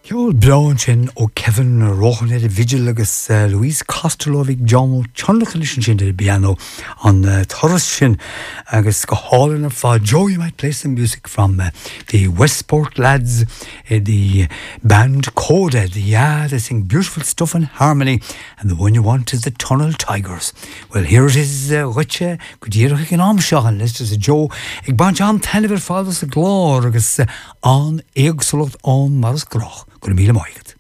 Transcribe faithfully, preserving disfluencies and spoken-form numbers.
Ceol Brown sin ó Kevin Rohan de Vigil agus uh, Louise Costellovic John Chonlachan sin de piano on uh, Taurus sin agus go hálin of uh, Joe. You might play some music from uh, the Westport lads, uh, the band Coda. The, yeah, they sing beautiful stuff in harmony, and the one you want is the Tunnel Tigers. Well, here it is. Riche Gudierich in Amshagan. Let's just Joe. Ik bunch on television fathers the glor agus on Egslocht on Mars Groch. Good meal, Mike.